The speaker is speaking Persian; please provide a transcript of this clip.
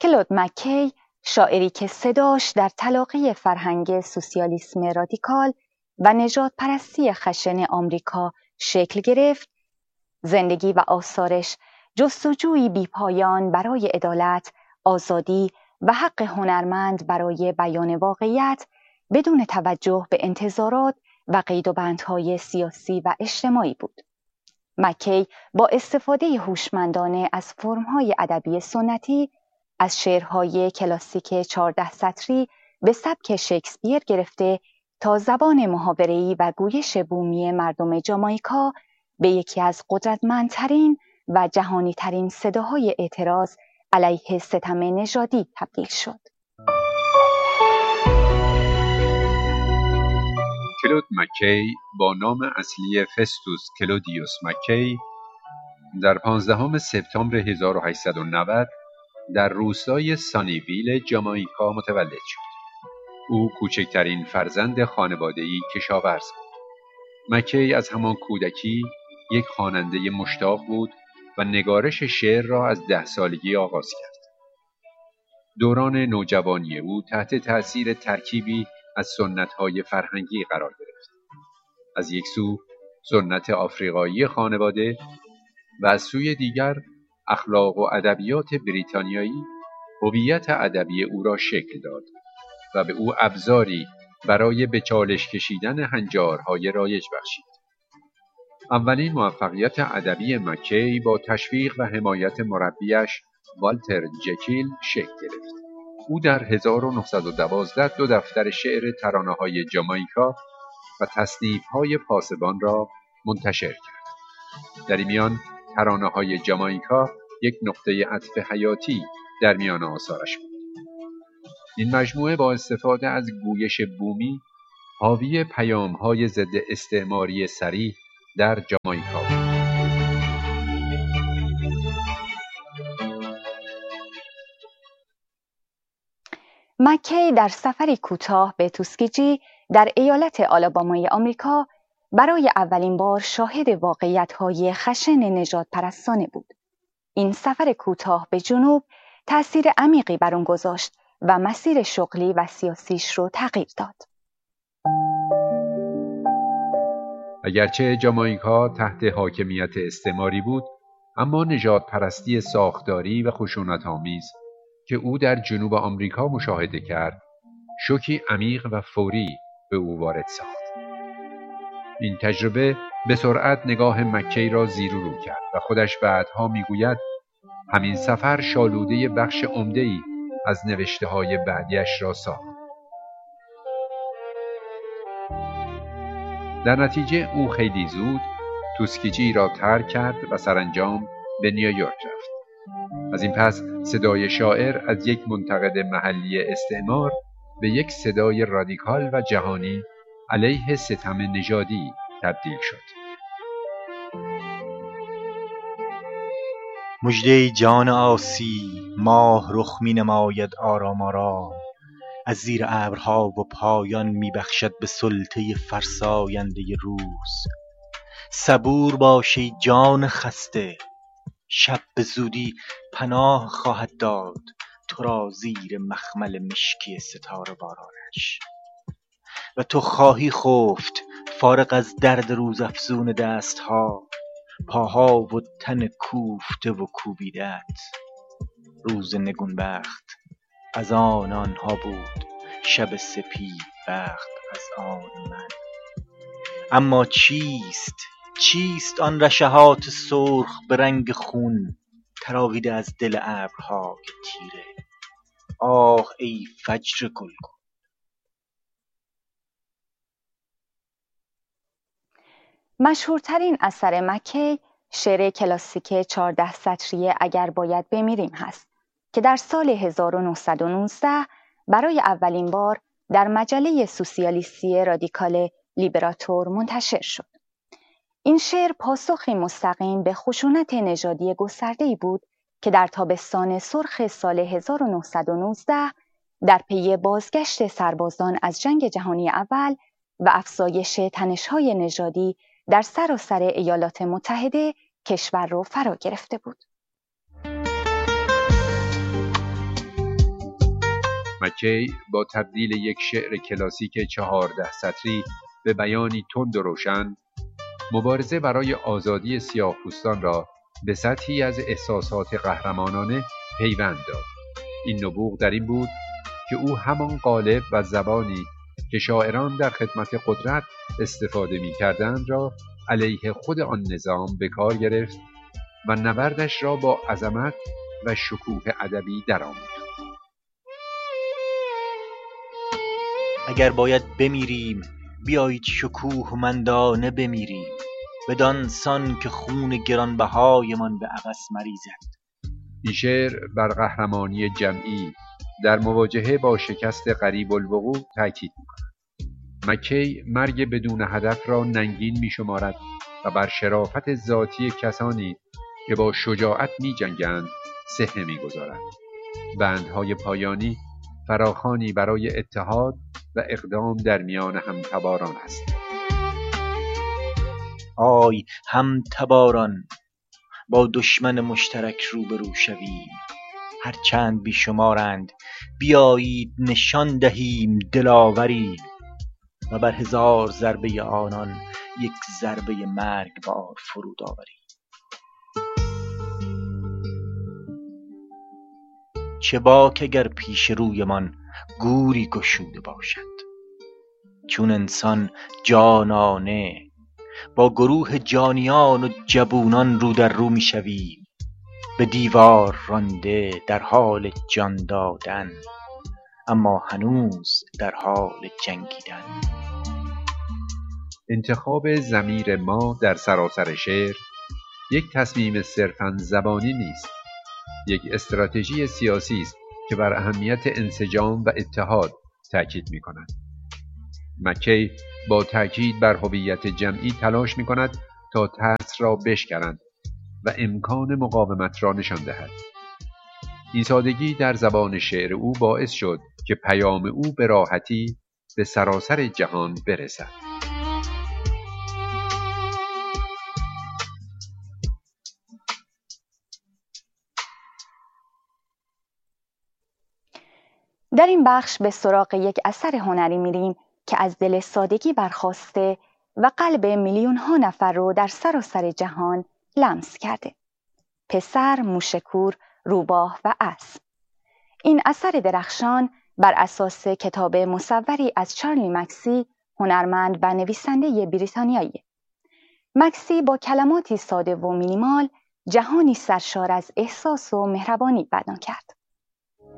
کلود مکی، شاعری که صداش در تلاقی فرهنگ سوسیالیسم رادیکال و نژاد پرستی خشن آمریکا شکل گرفت، زندگی و آثارش جستجویی بیپایان برای عدالت، آزادی و حق هنرمند برای بیان واقعیت بدون توجه به انتظارات و قیدوبندهای سیاسی و اجتماعی بود. مکی با استفاده هوشمندانه از فرم‌های ادبی سنتی، از شعرهای کلاسیک 14 سطری به سبک شکسپیر گرفته تا زبان محاوره‌ای و گویش بومی مردم جامائیکا به یکی از قدرتمندترین و جهانی‌ترین صداهای اعتراض علیه ستم نژادی تبدیل شد. کلود مکی با نام اصلی فستوس کلودیوس مکی در 15 سپتامبر 1890 در روستای سانیویل جامائیکا متولد شد. او کوچکترین فرزند خانواده‌ای کشاورز بود. مکی از همان کودکی یک خواننده مشتاق بود و نگارش شعر را از 10 سالگی آغاز کرد. دوران نوجوانی او تحت تأثیر ترکیبی از سنت‌های فرهنگی قرار گرفت. از یک سو سنت آفریقایی خانواده و از سوی دیگر اخلاق و ادبیات بریتانیایی هویت ادبی او را شکل داد و به او ابزاری برای به چالش کشیدن هنجارهای رایج بخشید. اولین موفقیت ادبی مکی با تشویق و حمایت مربیش والتر جکیل شکل گرفت. او در 1912 2 دفتر شعر ترانه‌های جامائیکا و تصنیف‌های پاسبان را منتشر کرد. در این میان ترانه‌های جامائیکا یک نقطه عطف حیاتی در میان آثارش بود. این مجموعه با استفاده از گویش بومی حاوی پیام‌های ضد استعماری صریح در جامائیکا بود. مکی در سفری کوتاه به توسکیجی در ایالت آلابامای آمریکا برای اولین بار شاهد واقعیت‌های خشن نژاد پرستانه بود. این سفر کوتاه به جنوب تأثیر عمیقی بر آن گذاشت و مسیر شغلی و سیاسیش رو تغییر داد. اگرچه جامائیکا تحت حاکمیت استعماری بود، اما نژاد پرستی ساختاری و خشونت‌آمیز که او در جنوب آمریکا مشاهده کرد، شوکی عمیق و فوری به او وارد ساخت. این تجربه به سرعت نگاه مکی را زیر و رو کرد و خودش بعدها میگوید همین سفر شالوده بخش عمده‌ای از نوشته‌های بعدیش را ساخت. در نتیجه او خیلی زود توسکیجی را ترک کرد و سرانجام به نیویورک رفت. از این پس صدای شاعر از یک منتقد محلی استعمار به یک صدای رادیکال و جهانی علیه ستم نژادی تبدیل شد. مژده جان آسی، ماه رخ می نماید آرام آرام، از زیر ابرها و پایان می بخشد به سلطه فرساینده روز. صبور باش ای جان خسته، شب به زودی پناه خواهد داد تو را زیر مخمل مشکی ستاره بارانش، و تو خواهی خفت فارغ از درد روز افزون دستها، پاها و تن کوفته و کوبیدت. روز نگونبخت از آنها بود، شب سپید بخت از آن من. اما چیست آن رشحات سرخ به رنگ خون تراویده از دل ابرهای تیره؟ آه ای فجر گلگون. مشهورترین اثر مکی شعر کلاسیک 14 سطری اگر باید بمیریم هست که در سال 1919 برای اولین بار در مجله سوسیالیستی رادیکال لیبراتور منتشر شد. این شعر پاسخی مستقیم به خشونت نژادی گسترده‌ای بود که در تابستان سرخ سال 1919 در پی بازگشت سربازان از جنگ جهانی اول و افزایش تنش‌های نژادی در سراسر ایالات متحده کشور را فرا گرفته بود. مکی با تبدیل یک شعر کلاسیک 14 سطری به بیانی تند و روشن، مبارزه برای آزادی سیاه‌پوستان را به سطحی از احساسات قهرمانانه پیوند داد. این نبوغ در این بود که او همان قالب و زبانی که شاعران در خدمت قدرت استفاده می‌کردند را علیه خود آن نظام به کار گرفت و نبردش را با عظمت و شکوه ادبی درآورد. اگر باید بمیریم بیایید شکوهمندانه بمیریم، بدان سان که خون گرانبهایمان به عبث مریزد. این شعر بر قهرمانی جمعی در مواجهه با شکست قریب الوقوع تاکید می‌کند. مکی مرگ بدون هدف را ننگین می‌شمارد و بر شرافت ذاتی کسانی که با شجاعت می‌جنگند صحه می‌گذارد. بندهای پایانی فراخوانی برای اتحاد و اقدام در میان همتباران است. آی همتباران، با دشمن مشترک روبرو شویم. هرچند بیشمارند بیایید نشان دهیم دلاوری، و بر 1000 ضربه آنان یک ضربه مرگبار فرود آوریم. چه باک اگر پیش رویمان گوری گشوده باشد، چون انسان جانانه با گروه جانیان و جبونان رو در رو می شویم، به دیوار رانده در حال جان دادن، اما هنوز در حال جنگیدن. انتخاب ضمیر ما در سراسر شعر یک تصمیم صرفاً زبانی نیست، یک استراتژی سیاسی است که بر اهمیت انسجام و اتحاد تاکید می‌کند. مکی با تاکید بر هویت جمعی تلاش می‌کند تا ترس را بشکند و امکان مقاومت را نشان دهد. این سادگی در زبان شعر او باعث شد که پیام او به راحتی به سراسر جهان برسد. در این بخش به سراغ یک اثر هنری میریم که از دل سادگی برخاسته و قلب میلیون‌ها نفر رو در سراسر جهان لمس کرده. پسر، موشکور، روباه و اسب. این اثر درخشان بر اساس کتاب مصوری از چارلی مکسی، هنرمند و نویسنده بریتانیایی. مکسی با کلماتی ساده و مینیمال جهانی سرشار از احساس و مهربانی بنا کرد.